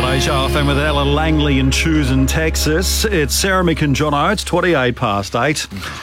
Deja FM with Ella Langley in Choosing, Texas. It's Sarah Mick and Jono. It's 28 past 8.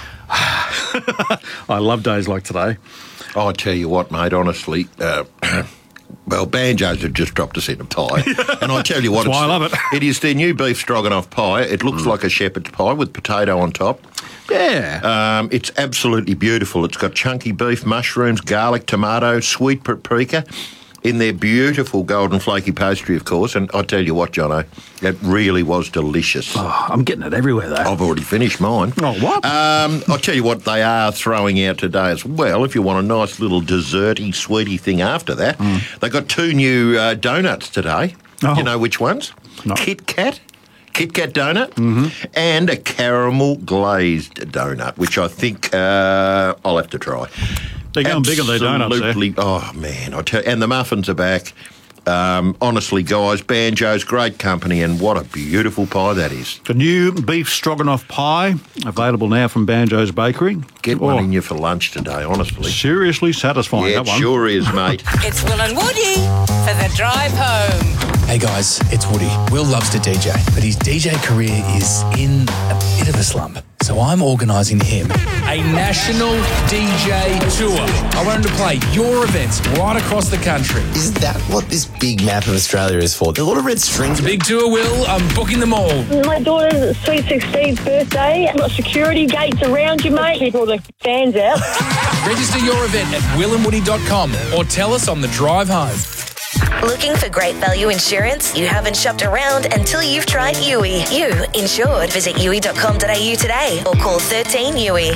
I love days like today. I tell you what, mate, honestly, well, Banjos have just dropped us in a pie. And I tell you what, That's why I love it. It is their new beef stroganoff pie. It looks like a shepherd's pie with potato on top. Yeah. It's absolutely beautiful. It's got chunky beef, mushrooms, garlic, tomato, sweet paprika in their beautiful golden flaky pastry, of course. And I tell you what, Jono, it really was delicious. Oh, I'm getting it everywhere, though. I've already finished mine. Oh, what? I'll tell you what they are throwing out today as well, if you want a nice little desserty, sweetie thing after that. They got 2 new donuts today. Oh. You know which ones? No. Kit Kat donut, and a caramel glazed donut, which I think I'll have to try. They're going big on their donuts there. Oh, man. I tell you, and the muffins are back. Honestly, guys, Banjo's great company, and what a beautiful pie that is. The new beef stroganoff pie, available now from Banjo's Bakery. Get one in you for lunch today, honestly. Seriously satisfying, Yeah, that one. it sure is, mate. It's Will and Woody for the drive home. Hey guys, it's Woody. Will loves to DJ, but his DJ career is in a bit of a slump. So I'm organising him a national DJ tour. I want him to play your events right across the country. Is that what this big map of Australia is for? There's a lot of red strings. Big tour, Will. I'm booking them all. My daughter's sweet 16th birthday. I've got security gates around you, mate. Keep all the fans out. Register your event at willandwoody.com or tell us on the drive home. Looking for great value insurance? You haven't shopped around until you've tried Yui. You insured. Visit yui.com.au today or call 13 Yui.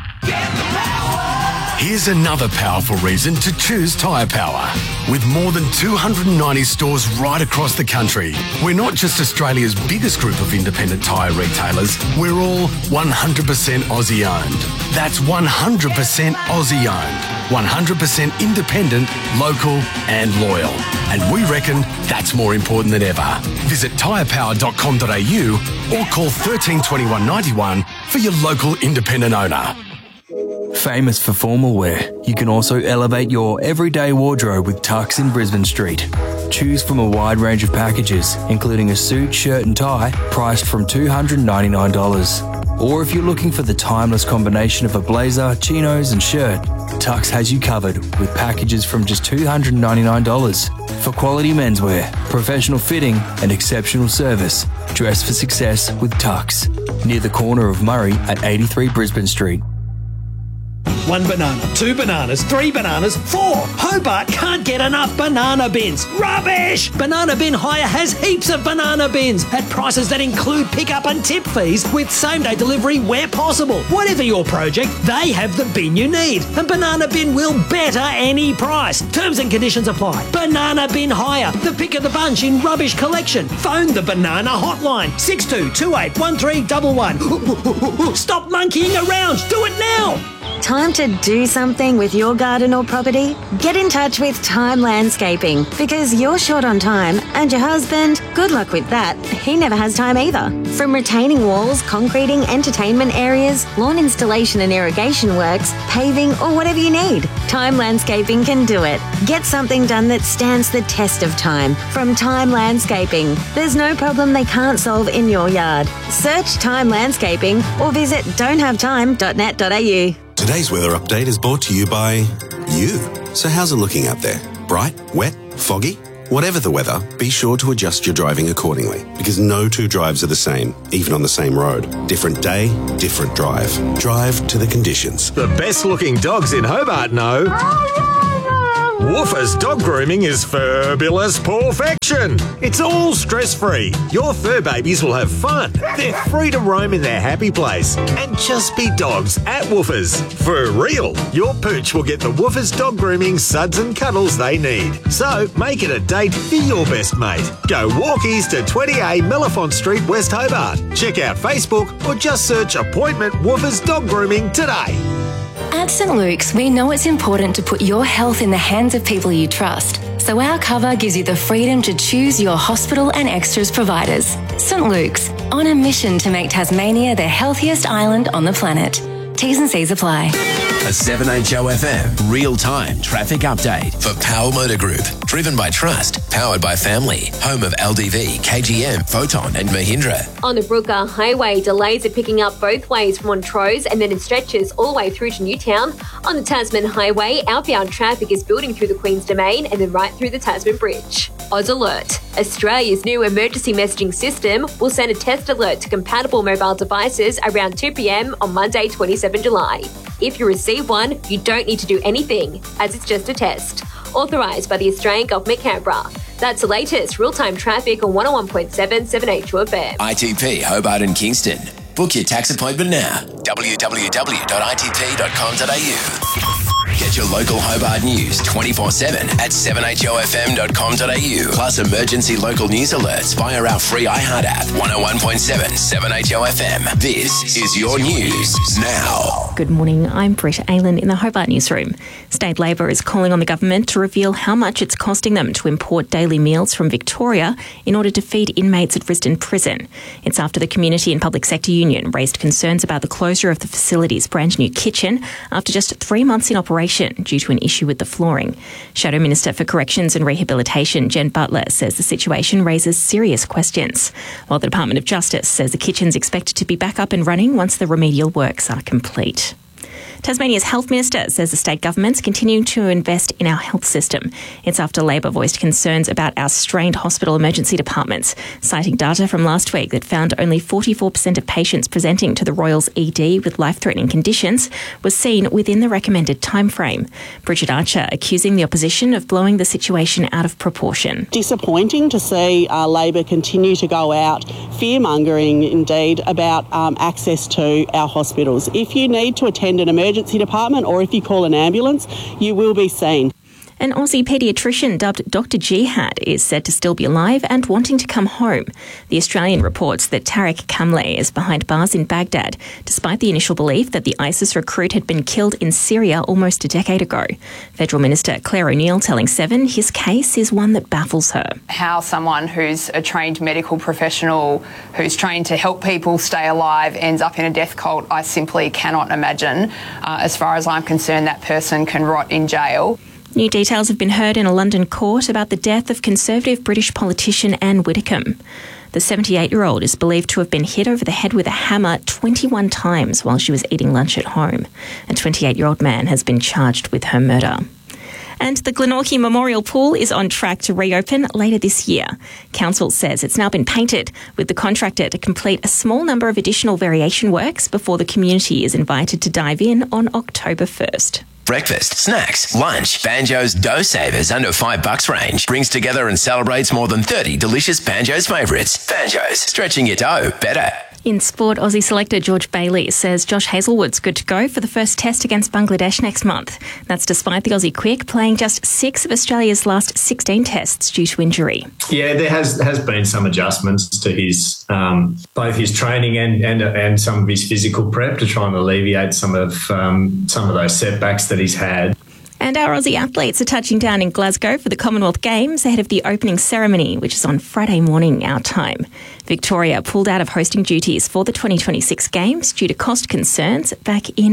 Here's another powerful reason to choose Tyre Power. With more than 290 stores right across the country, we're not just Australia's biggest group of independent tyre retailers, we're all 100% Aussie owned. That's 100% Aussie owned. 100% independent, local and loyal. And we reckon that's more important than ever. Visit tyrepower.com.au or call 13 21 91 for your local independent owner. Famous for formal wear, you can also elevate your everyday wardrobe with Tux in Brisbane Street. Choose from a wide range of packages, including a suit, shirt and tie, priced from $299. Or if you're looking for the timeless combination of a blazer, chinos and shirt, Tux has you covered with packages from just $299. For quality menswear, professional fitting and exceptional service, dress for success with Tux. Near the corner of Murray at 83 Brisbane Street. 1 banana, 2 bananas, 3 bananas, 4. Hobart can't get enough banana bins. Rubbish! Banana Bin Hire has heaps of banana bins at prices that include pickup and tip fees with same-day delivery where possible. Whatever your project, they have the bin you need. And Banana Bin will better any price. Terms and conditions apply. Banana Bin Hire, the pick of the bunch in rubbish collection. Phone the Banana Hotline, 62281311. Stop monkeying around. Do it now. Time to do something with your garden or property? Get in touch with Time Landscaping because you're short on time and your husband, good luck with that, he never has time either. From retaining walls, concreting, entertainment areas, lawn installation and irrigation works, paving or whatever you need, Time Landscaping can do it. Get something done that stands the test of time from Time Landscaping. There's no problem they can't solve in your yard. Search Time Landscaping or visit don'thavetime.net.au. Today's weather update is brought to you by you. So how's it looking out there? Bright? Wet? Foggy? Whatever the weather, be sure to adjust your driving accordingly because no 2 drives are the same, even on the same road. Different day, different drive. Drive to the conditions. The best looking dogs in Hobart know Woofers Dog Grooming is fabulous perfection. It's all stress-free. Your fur babies will have fun. They're free to roam in their happy place and just be dogs at Woofers. For real, your pooch will get the Woofers Dog Grooming suds and cuddles they need. So make it a date for your best mate. Go walkies to 20A Mellifont Street, West Hobart. Check out Facebook or just search Appointment Woofers Dog Grooming today. At St Luke's, we know it's important to put your health in the hands of people you trust. So our cover gives you the freedom to choose your hospital and extras providers. St Luke's, on a mission to make Tasmania the healthiest island on the planet. T's and C's apply. A 7HOFM real-time traffic update for Power Motor Group. Driven by trust, powered by family. Home of LDV, KGM, Photon and Mahindra. On the Brooker Highway, delays are picking up both ways from Montrose and then it stretches all the way through to Newtown. On the Tasman Highway, outbound traffic is building through the Queen's Domain and then right through the Tasman Bridge. Oz Alert. Australia's new emergency messaging system will send a test alert to compatible mobile devices around 2 p.m. on Monday, 27 July. If you receive one, you don't need to do anything, as it's just a test. Authorised by the Australian Government, Canberra. That's the latest real-time traffic on 101.7 7HOFM. ITP Hobart and Kingston. Book your tax appointment now. www.itp.com.au. Get your local Hobart news 24/7 at 7HOFM.com.au. Plus emergency local news alerts via our free iHeart app. 101.7 7HOFM. This is your news now. Good morning, I'm Britta Aylan in the Hobart newsroom. State Labor is calling on the government to reveal how much it's costing them to import daily meals from Victoria in order to feed inmates at Risdon Prison. It's after the Community and Public Sector Union raised concerns about the closure of the facility's brand new kitchen after just 3 months in operation due to an issue with the flooring. Shadow Minister for Corrections and Rehabilitation, Jen Butler, says the situation raises serious questions, while the Department of Justice says the kitchen's expected to be back up and running once the remedial works are complete. Tasmania's Health Minister says the state government's continuing to invest in our health system. It's after Labor voiced concerns about our strained hospital emergency departments, citing data from last week that found only 44% of patients presenting to the Royals ED with life-threatening conditions was seen within the recommended timeframe. Bridget Archer accusing the opposition of blowing the situation out of proportion. Disappointing to see Labor continue to go out fear-mongering, indeed, about access to our hospitals. If you need to attend an emergency department or if you call an ambulance, you will be seen. An Aussie paediatrician dubbed Dr. Jihad is said to still be alive and wanting to come home. The Australian reports that Tariq Kamleh is behind bars in Baghdad, despite the initial belief that the ISIS recruit had been killed in Syria almost a decade ago. Federal Minister Claire O'Neill telling Seven his case is one that baffles her. How someone who's a trained medical professional, who's trained to help people stay alive, ends up in a death cult, I simply cannot imagine. As far as I'm concerned, that person can rot in jail. New details have been heard in a London court about the death of Conservative British politician Anne Widdecombe. The 78-year-old is believed to have been hit over the head with a hammer 21 times while she was eating lunch at home. A 28-year-old man has been charged with her murder. And the Glenorchy Memorial Pool is on track to reopen later this year. Council says it's now been painted, with the contractor to complete a small number of additional variation works before the community is invited to dive in on October 1st. Breakfast, snacks, lunch, Banjo's Dough Savers under $5 range brings together and celebrates more than 30 delicious Banjo's favourites. Banjo's, stretching your dough better. In sport, Aussie selector George Bailey says Josh Hazlewood's good to go for the first test against Bangladesh next month. That's despite the Aussie Quick playing just 6 of Australia's last 16 tests due to injury. Yeah, there has been some adjustments to his both his training and some of his physical prep to try and alleviate some of those setbacks that he's had. And our Aussie athletes are touching down in Glasgow for the Commonwealth Games ahead of the opening ceremony, which is on Friday morning our time. Victoria pulled out of hosting duties for the 2026 Games due to cost concerns back in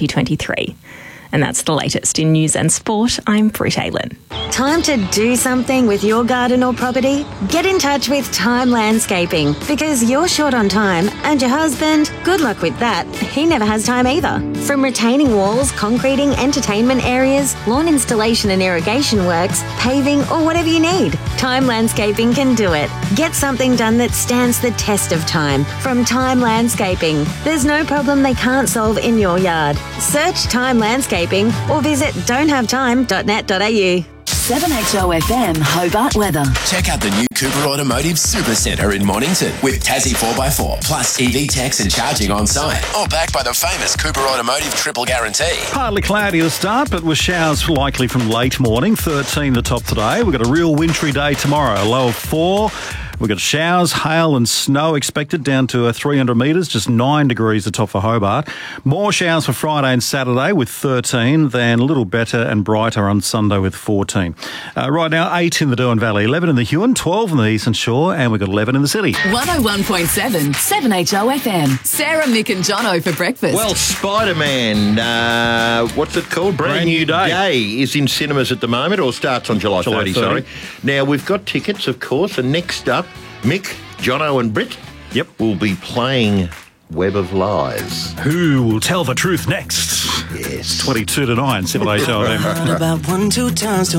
2023. And that's the latest in news and sport. I'm Britt Aylan. Time to do something with your garden or property? Get in touch with Time Landscaping, because you're short on time and your husband, good luck with that, he never has time either. From retaining walls, concreting, entertainment areas, lawn installation and irrigation works, paving or whatever you need, Time Landscaping can do it. Get something done that stands the test of time from Time Landscaping. There's no problem they can't solve in your yard. Search Time Landscaping or visit don'thavetime.net.au. 7HOFM Hobart weather. Check out the new Cooper Automotive Super Centre in Mornington with Tassie 4x4 plus EV techs and charging on site. All backed by the famous Cooper Automotive Triple Guarantee. Partly cloudy to start, but with showers likely from late morning. 13 the top today. We've got a real wintry day tomorrow. A low of 4. We've got showers, hail and snow expected down to 300 metres, just 9 degrees the top for Hobart. More showers for Friday and Saturday with 13, then a little better and brighter on Sunday with 14. Right now, 8 in the Derwent Valley, 11 in the Huon, 12 in the Eastern Shore, and we've got 11 in the city. 101.7, 7HO FM. Sarah, Mick and Jono for breakfast. Well, Spider-Man, what's it called? Brand New Day is in cinemas at the moment, or starts on July 30, sorry. Now, we've got tickets, of course, and next up, Mick, Jono and Britt will be playing Web of Lies. Who will tell the truth next? Yes. 22 to 9, 7HO FM. About 1-2 times to